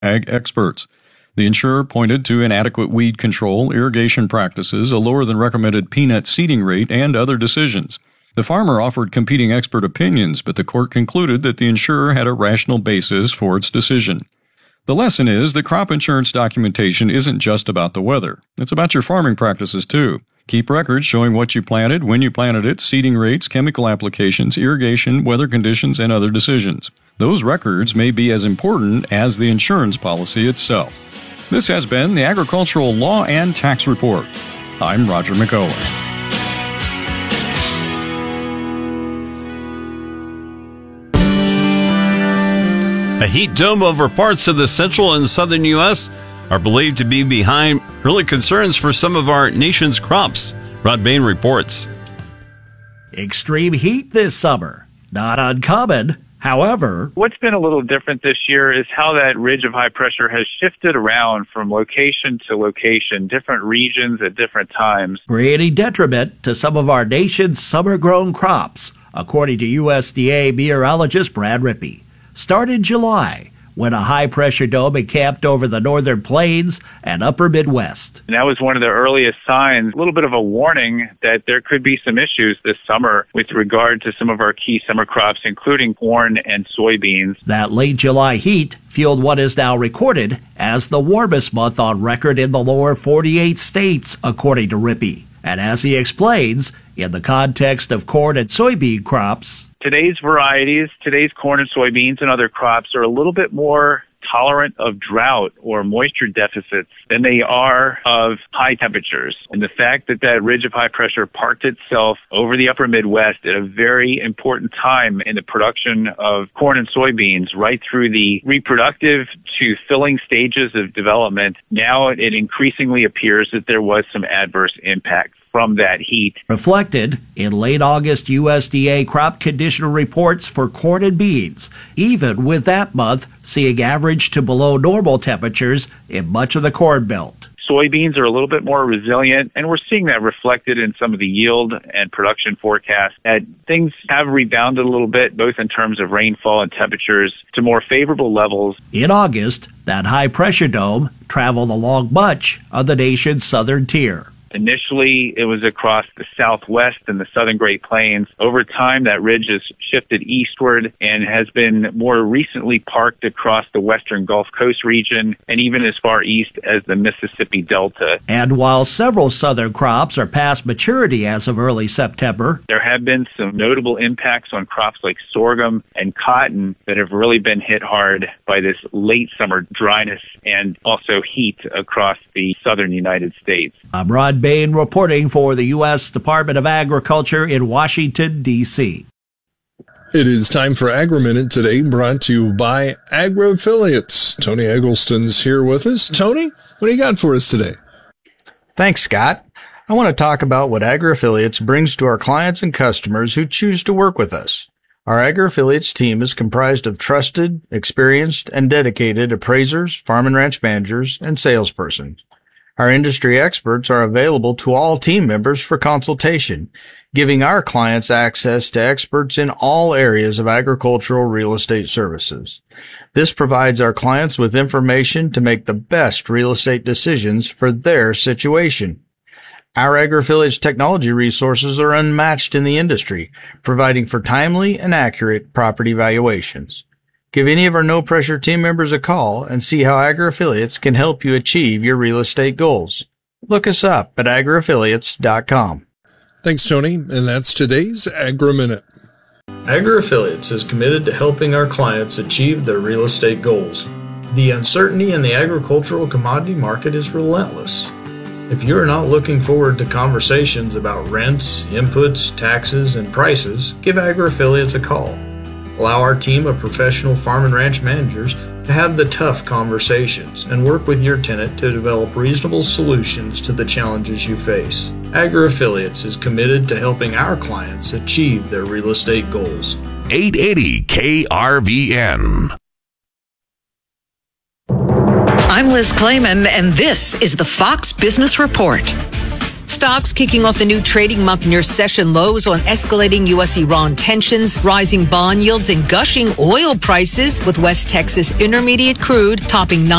ag experts. The insurer pointed to inadequate weed control, irrigation practices, a lower than recommended peanut seeding rate, and other decisions. The farmer offered competing expert opinions, but the court concluded that the insurer had a rational basis for its decision. The lesson is that crop insurance documentation isn't just about the weather. It's about your farming practices, too. Keep records showing what you planted, when you planted it, seeding rates, chemical applications, irrigation, weather conditions, and other decisions. Those records may be as important as the insurance policy itself. This has been the Agricultural Law and Tax Report. I'm Roger McOwen. A heat dome over parts of the central and southern U.S. are believed to be behind early concerns for some of our nation's crops. Rod Bain reports. Extreme heat this summer. Not uncommon. However, what's been a little different this year is how that ridge of high pressure has shifted around from location to location, different regions at different times, creating detriment to some of our nation's summer-grown crops, according to USDA meteorologist Brad Rippey. Started July, when a high-pressure dome encamped over the northern plains and upper Midwest. And that was one of the earliest signs, a little bit of a warning that there could be some issues this summer with regard to some of our key summer crops, including corn and soybeans. That late July heat fueled what is now recorded as the warmest month on record in the lower 48 states, according to Rippey. And as he explains, in the context of corn and soybean crops, today's varieties, today's corn and soybeans and other crops are a little bit more tolerant of drought or moisture deficits than they are of high temperatures. And the fact that that ridge of high pressure parked itself over the upper Midwest at a very important time in the production of corn and soybeans, right through the reproductive to filling stages of development, now it increasingly appears that there was some adverse impact from that heat. Reflected in late August USDA crop condition reports for corn and beans, even with that month seeing average to below normal temperatures in much of the Corn Belt. Soybeans are a little bit more resilient, and we're seeing that reflected in some of the yield and production forecasts. That things have rebounded a little bit, both in terms of rainfall and temperatures, to more favorable levels. In August, that high-pressure dome traveled along much of the nation's southern tier. Initially, it was across the southwest and the southern Great Plains. Over time, that ridge has shifted eastward and has been more recently parked across the western Gulf Coast region and even as far east as the Mississippi Delta. And while several southern crops are past maturity as of early September, there have been some notable impacts on crops like sorghum and cotton that have really been hit hard by this late summer dryness and also heat across the southern United States. I'm Rod Bain reporting for the U.S. Department of Agriculture in Washington, D.C. It is time for Agri-Minute today, brought to you by Agri-Affiliates. Tony Eggleston's here with us. Tony, what do you got for us today? Thanks, Scott. I want to talk about what Agri-Affiliates brings to our clients and customers who choose to work with us. Our Agri-Affiliates team is comprised of trusted, experienced, and dedicated appraisers, farm and ranch managers, and salespersons. Our industry experts are available to all team members for consultation, giving our clients access to experts in all areas of agricultural real estate services. This provides our clients with information to make the best real estate decisions for their situation. Our Agri-Affiliates technology resources are unmatched in the industry, providing for timely and accurate property valuations. Give any of our no-pressure team members a call and see how Agri-Affiliates can help you achieve your real estate goals. Look us up at agriaffiliates.com. Thanks, Tony. And that's today's Agri-Minute. Agri-Affiliates is committed to helping our clients achieve their real estate goals. The uncertainty in the agricultural commodity market is relentless. If you're not looking forward to conversations about rents, inputs, taxes, and prices, give Agri-Affiliates a call. Allow our team of professional farm and ranch managers to have the tough conversations and work with your tenant to develop reasonable solutions to the challenges you face. Agri-Affiliates is committed to helping our clients achieve their real estate goals. 880 KRVN. I'm Liz Clayman, and this is the Fox Business Report. stocks kicking off the new trading month near session lows on escalating U.S.-Iran tensions, rising bond yields, and gushing oil prices, with West Texas Intermediate crude topping